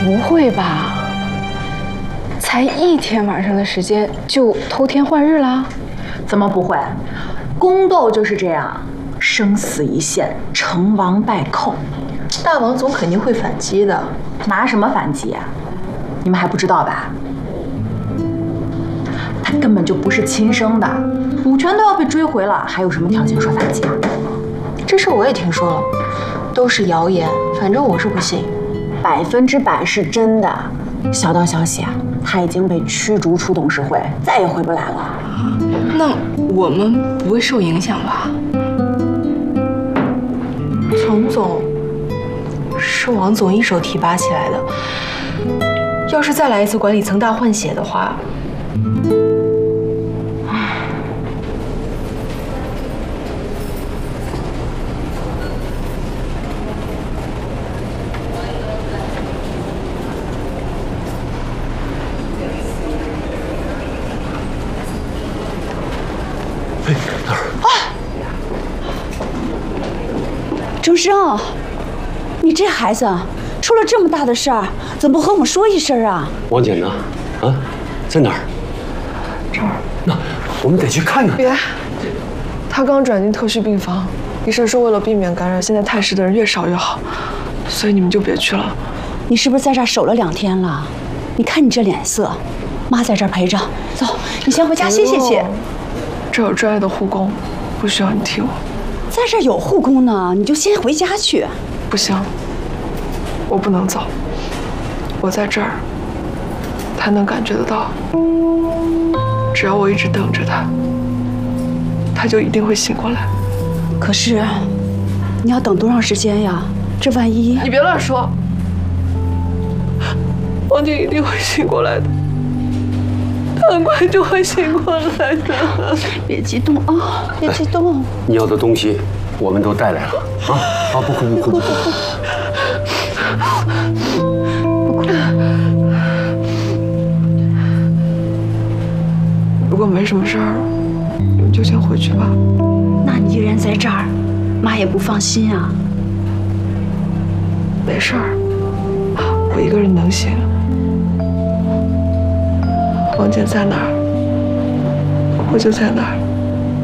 不会吧？才1天晚上的时间就偷天换日啦？ 怎么不会？宫斗就是这样，生死一线，成王败寇。 大王总肯定会反击的。 拿什么反击啊？你们还不知道吧？他根本就不是亲生的，武权都要被追回了，还有什么条件说反击啊？ 这事我也听说了，都是谣言，反正我是不信。 100%是真的。小道消息啊，他已经被驱逐出董事会，再也回不来了。 那我们不会受影响吧？ 丛总是王总一手提拔起来的，要是再来一次管理层大换血的话， 哎，哪儿？ 钟生，你这孩子出了这么大的事儿，怎么不和我们说一声啊？ 王姐呢？啊，在哪儿？ 这儿。 那我们得去看看。 别，他刚转进特需病房，医生说为了避免感染，现在探视的人越少越好，所以你们就别去了。 你是不是在这儿守了2天了？你看你这脸色，妈在这儿陪着。走，你先回家歇歇去。 这有专业的护工，不需要你替我。 在这儿有护工呢，你就先回家去。 不行，我不能走。我在这儿，他能感觉得到。只要我一直等着他，他就一定会醒过来。 可是，你要等多长时间呀？这万一…… 你别乱说。王静一定会醒过来的，他很快就会醒过来的。 别激动啊，别激动。 你要的东西我们都带来了啊！啊，不哭不哭不哭。 不哭。 如果没什么事儿，你们就先回去吧。 那你一人在这儿，妈也不放心啊。 没事儿，我一个人能行。王姐在哪儿，我就在哪儿。